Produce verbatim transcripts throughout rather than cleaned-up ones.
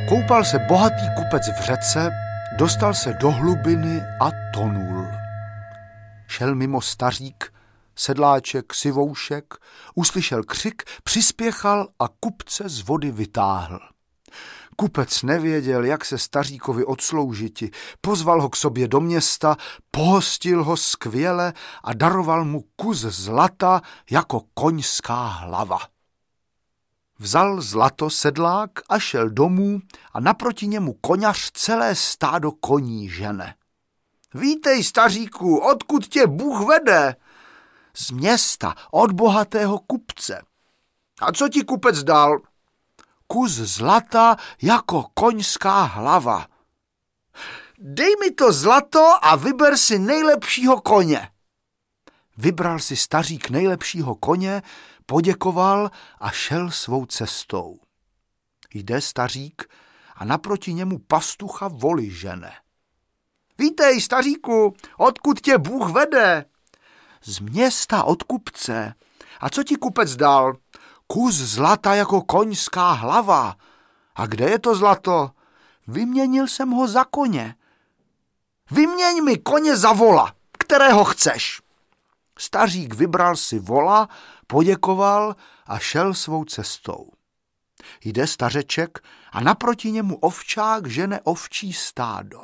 Koupal se bohatý kupec v řece, dostal se do hlubiny a tonul. Šel mimo stařík, sedláček, sivoušek, uslyšel křik, přispěchal a kupce z vody vytáhl. Kupec nevěděl, jak se staříkovi odsloužiti, pozval ho k sobě do města, pohostil ho skvěle a daroval mu kus zlata jako koňská hlava. Vzal zlato sedlák a šel domů a naproti němu koňař celé stádo koní žene. Vítej, staříku, odkud tě Bůh vede? Z města, od bohatého kupce. A co ti kupec dal? Kus zlata jako koňská hlava. Dej mi to zlato a vyber si nejlepšího koně. Vybral si stařík nejlepšího koně, poděkoval a šel svou cestou. Jde stařík a naproti němu pastucha voli žene. Vítej, staříku, odkud tě Bůh vede? Z města, od kupce. A co ti kupec dal? Kus zlata jako koňská hlava. A kde je to zlato? Vyměnil jsem ho za koně. Vyměň mi koně za vola, kterého chceš. Stařík vybral si vola, poděkoval a šel svou cestou. Jde stařeček a naproti němu ovčák žene ovčí stádo.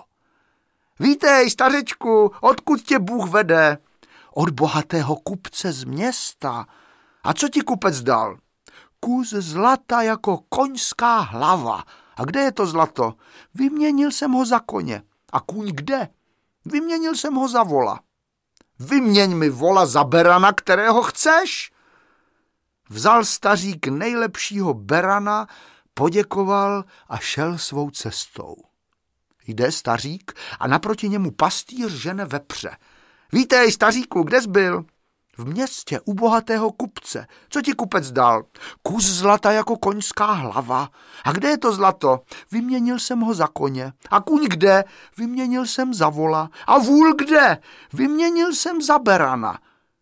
Vítej, stařečku, odkud tě Bůh vede? Od bohatého kupce z města. A co ti kupec dal? Kus zlata jako koňská hlava. A kde je to zlato? Vyměnil jsem ho za koně. A kůň kde? Vyměnil jsem ho za vola. Vyměň mi vola za berana, kterého chceš. Vzal stařík nejlepšího berana, poděkoval a šel svou cestou. Jde stařík a naproti němu pastýř žene vepře. Vítej, staříku, kde jsi byl? V městě u bohatého kupce. Co ti kupec dal? Kus zlata jako koňská hlava. A kde je to zlato? Vyměnil jsem ho za koně. A kůň kde? Vyměnil jsem za vola. A vůl kde? Vyměnil jsem za berana.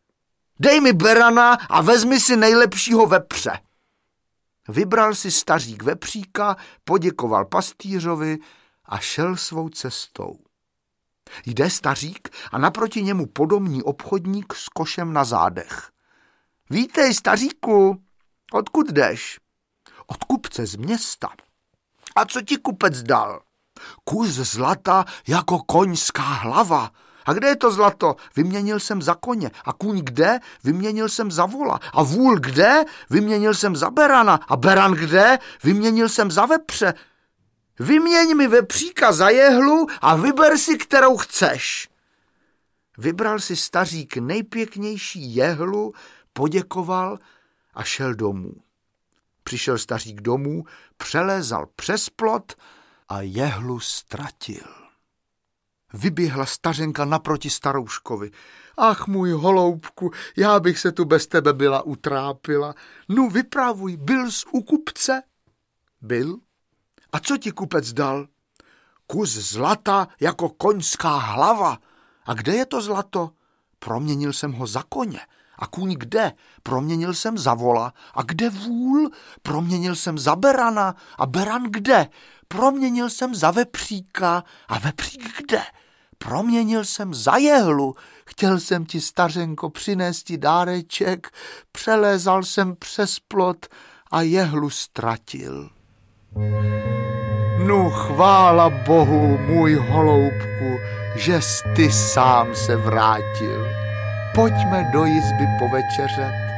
Dej mi berana a vezmi si nejlepšího vepře. Vybral si stařík vepříka, poděkoval pastýřovi a šel svou cestou. Jde stařík a naproti němu podomní obchodník s košem na zádech. Vítej, staříku, odkud jdeš? Od kupce z města. A co ti kupec dal? Kus zlata jako koňská hlava. A kde je to zlato? Vyměnil jsem za koně. A kůň kde? Vyměnil jsem za vola. A vůl kde? Vyměnil jsem za berana. A beran kde? Vyměnil jsem za vepře. Vyměň mi vepříka za jehlu a vyber si, kterou chceš. Vybral si stařík nejpěknější jehlu, poděkoval a šel domů. Přišel stařík domů, přelézal přes plot a jehlu ztratil. Vyběhla stařenka naproti starouškovi. Ach, můj holoubku, já bych se tu bez tebe byla utrápila. Nu, vypravuj, byl jsi u kupce? Byl. A co ti kupec dal? Kus zlata jako koňská hlava. A kde je to zlato? Proměnil jsem ho za koně. A kůň kde? Proměnil jsem za vola. A kde vůl? Proměnil jsem za berana. A beran kde? Proměnil jsem za vepříka. A vepřík kde? Proměnil jsem za jehlu. Chtěl jsem ti, stařenko, přinést ti dáreček. Přelézal jsem přes plot a jehlu ztratil. Nu, chvála Bohu, můj holoubku, že jsi ty sám se vrátil. Pojďme do jizby povečeřet.